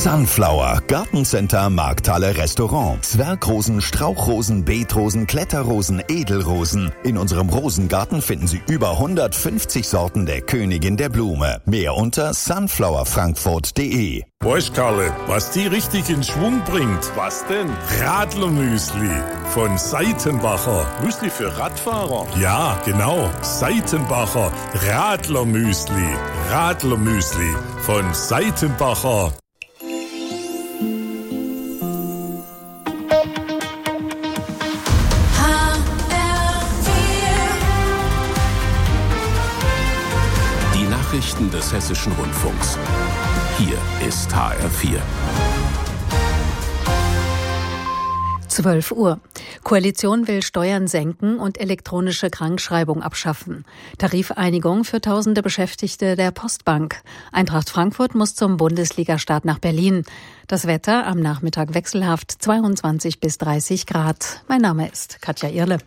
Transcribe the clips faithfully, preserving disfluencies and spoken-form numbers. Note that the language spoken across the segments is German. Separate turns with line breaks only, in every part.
Sunflower, Gartencenter Markthalle Restaurant. Zwergrosen, Strauchrosen, Beetrosen, Kletterrosen, Edelrosen. In unserem Rosengarten finden Sie über hundertfünfzig Sorten der Königin der Blume. Mehr unter sunflower frankfurt punkt de.
Weißt, Karle, was die richtig in Schwung bringt? Was denn? Radlermüsli von Seitenbacher. Müsli für Radfahrer? Ja, genau. Seitenbacher Radlermüsli. Radlermüsli von Seitenbacher.
Die Nachrichten des Hessischen Rundfunks. Hier ist H R vier.
zwölf Uhr. Koalition will Steuern senken und elektronische Krankschreibung abschaffen. Tarifeinigung für tausende Beschäftigte der Postbank. Eintracht Frankfurt muss zum Bundesligastart nach Berlin. Das Wetter am Nachmittag wechselhaft, zweiundzwanzig bis dreißig Grad. Mein Name ist Katja Irle.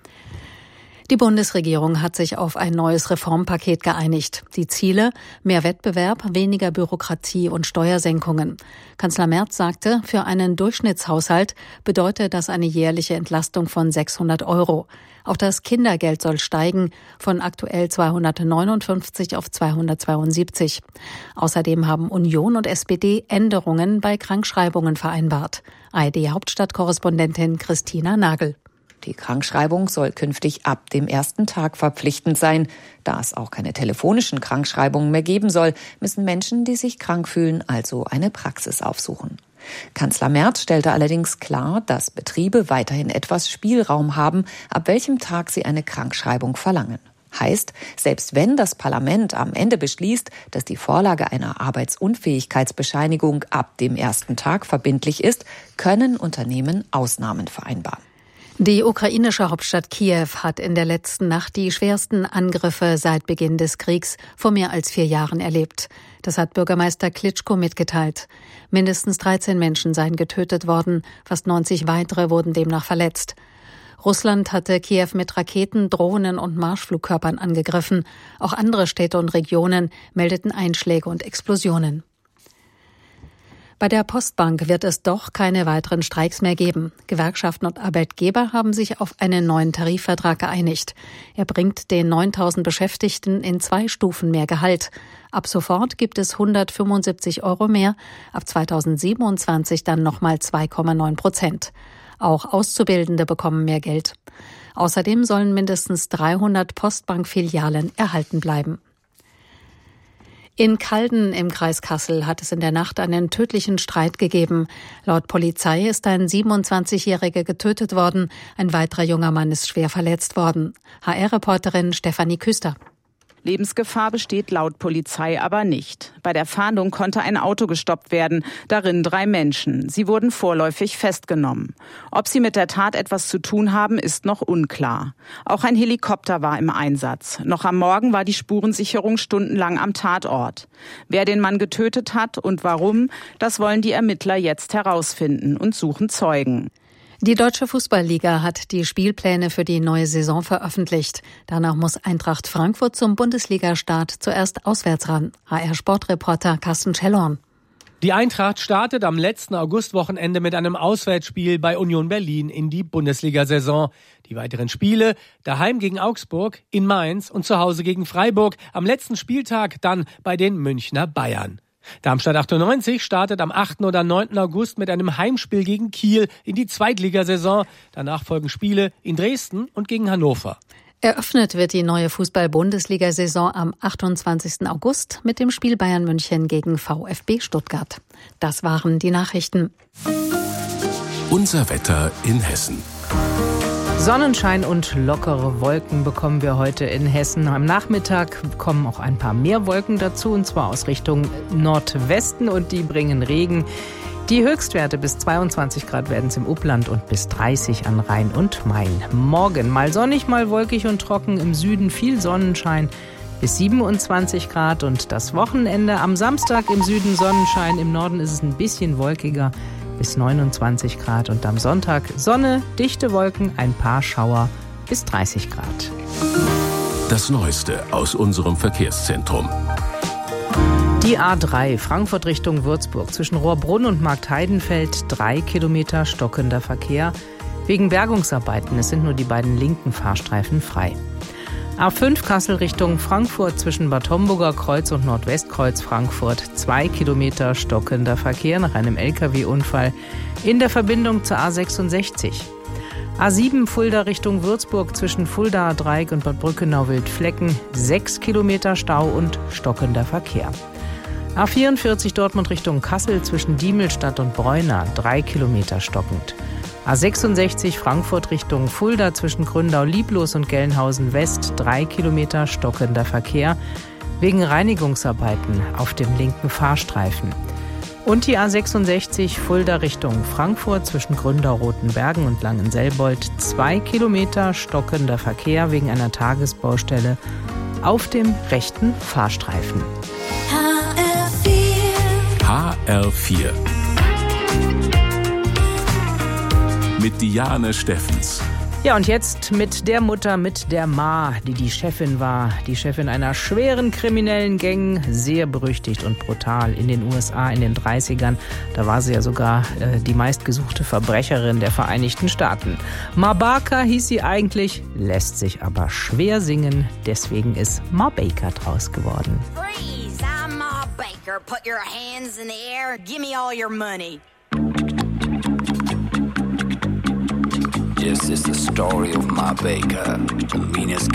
Die Bundesregierung hat sich auf ein neues Reformpaket geeinigt. Die Ziele: mehr Wettbewerb, weniger Bürokratie und Steuersenkungen. Kanzler Merz sagte, für einen Durchschnittshaushalt bedeutet das eine jährliche Entlastung von sechshundert Euro. Auch das Kindergeld soll steigen, von aktuell zweihundertneunundfünfzig auf zweihundertzweiundsiebzig. Außerdem haben Union und S P D Änderungen bei Krankschreibungen vereinbart. A R D-Hauptstadtkorrespondentin Christina Nagel.
Die Krankschreibung soll künftig ab dem ersten Tag verpflichtend sein. Da es auch keine telefonischen Krankschreibungen mehr geben soll, müssen Menschen, die sich krank fühlen, also eine Praxis aufsuchen. Kanzler Merz stellte allerdings klar, dass Betriebe weiterhin etwas Spielraum haben, ab welchem Tag sie eine Krankschreibung verlangen. Heißt, selbst wenn das Parlament am Ende beschließt, dass die Vorlage einer Arbeitsunfähigkeitsbescheinigung ab dem ersten Tag verbindlich ist, können Unternehmen Ausnahmen vereinbaren.
Die ukrainische Hauptstadt Kiew hat in der letzten Nacht die schwersten Angriffe seit Beginn des Kriegs vor mehr als vier Jahren erlebt. Das hat Bürgermeister Klitschko mitgeteilt. Mindestens dreizehn Menschen seien getötet worden, fast neunzig weitere wurden demnach verletzt. Russland hatte Kiew mit Raketen, Drohnen und Marschflugkörpern angegriffen. Auch andere Städte und Regionen meldeten Einschläge und Explosionen. Bei der Postbank wird es doch keine weiteren Streiks mehr geben. Gewerkschaften und Arbeitgeber haben sich auf einen neuen Tarifvertrag geeinigt. Er bringt den neuntausend Beschäftigten in zwei Stufen mehr Gehalt. Ab sofort gibt es hundertfünfundsiebzig Euro mehr, ab zweitausendsiebenundzwanzig dann nochmal zwei Komma neun Prozent. Auch Auszubildende bekommen mehr Geld. Außerdem sollen mindestens dreihundert Postbank-Filialen erhalten bleiben. In Calden im Kreis Kassel hat es in der Nacht einen tödlichen Streit gegeben. Laut Polizei ist ein siebenundzwanzigjähriger getötet worden. Ein weiterer junger Mann ist schwer verletzt worden. H R-Reporterin Stefanie Küster.
Lebensgefahr besteht laut Polizei aber nicht. Bei der Fahndung konnte ein Auto gestoppt werden, darin drei Menschen. Sie wurden vorläufig festgenommen. Ob sie mit der Tat etwas zu tun haben, ist noch unklar. Auch ein Helikopter war im Einsatz. Noch am Morgen war die Spurensicherung stundenlang am Tatort. Wer den Mann getötet hat und warum, das wollen die Ermittler jetzt herausfinden und suchen Zeugen.
Die Deutsche Fußballliga hat die Spielpläne für die neue Saison veröffentlicht. Danach muss Eintracht Frankfurt zum Bundesligastart zuerst auswärts ran. H R-Sportreporter Carsten Schellhorn.
Die Eintracht startet am letzten Augustwochenende mit einem Auswärtsspiel bei Union Berlin in die Bundesliga-Saison. Die weiteren Spiele: daheim gegen Augsburg, in Mainz und zu Hause gegen Freiburg. Am letzten Spieltag dann bei den Münchner Bayern. Darmstadt achtundneunzig startet am achten oder neunten August mit einem Heimspiel gegen Kiel in die Zweitligasaison. Danach folgen Spiele in Dresden und gegen Hannover.
Eröffnet wird die neue Fußball-Bundesliga-Saison am achtundzwanzigsten August mit dem Spiel Bayern München gegen VfB Stuttgart. Das waren die Nachrichten.
Unser Wetter in Hessen.
Sonnenschein und lockere Wolken bekommen wir heute in Hessen. Am Nachmittag kommen auch ein paar mehr Wolken dazu, und zwar aus Richtung Nordwesten, und die bringen Regen. Die Höchstwerte bis zweiundzwanzig Grad werden es im Upland und bis dreißig an Rhein und Main. Morgen mal sonnig, mal wolkig und trocken, im Süden viel Sonnenschein bis siebenundzwanzig Grad, und das Wochenende am Samstag im Süden Sonnenschein, im Norden ist es ein bisschen wolkiger bis neunundzwanzig Grad, und am Sonntag Sonne, dichte Wolken, ein paar Schauer bis dreißig Grad.
Das Neueste aus unserem Verkehrszentrum.
Die A drei, Frankfurt Richtung Würzburg, zwischen Rohrbrunn und Marktheidenfeld, drei Kilometer stockender Verkehr. Wegen Bergungsarbeiten, es sind nur die beiden linken Fahrstreifen frei. A fünf Kassel Richtung Frankfurt, zwischen Bad Homburger Kreuz und Nordwestkreuz Frankfurt, zwei Kilometer stockender Verkehr nach einem L K W-Unfall in der Verbindung zur A sechsundsechzig. A sieben Fulda Richtung Würzburg, zwischen Fuldaer Dreieck und Bad Brückenau-Wildflecken, sechs Kilometer Stau und stockender Verkehr. A vierundvierzig Dortmund Richtung Kassel, zwischen Diemelstadt und Breuna, drei Kilometer stockend. A sechsundsechzig Frankfurt Richtung Fulda, zwischen Gründau-Lieblos und Gelnhausen West, drei Kilometer stockender Verkehr wegen Reinigungsarbeiten auf dem linken Fahrstreifen. Und die A sechsundsechzig Fulda Richtung Frankfurt, zwischen Gründau-Rotenbergen und Langenselbold, zwei Kilometer stockender Verkehr wegen einer Tagesbaustelle auf dem rechten Fahrstreifen.
H R vier mit Diane Steffens.
Ja, und jetzt mit der Mutter, mit der Ma, die die Chefin war. Die Chefin einer schweren kriminellen Gang, sehr berüchtigt und brutal in den U S A in den dreißigern. Da war sie ja sogar äh, die meistgesuchte Verbrecherin der Vereinigten Staaten. Ma Barker hieß sie eigentlich, lässt sich aber schwer singen. Deswegen ist Ma Baker draus geworden.
Freeze, I'm Ma Baker. Put your hands in the air. Give me all your money.
This is the story of Ma Baker, the meanest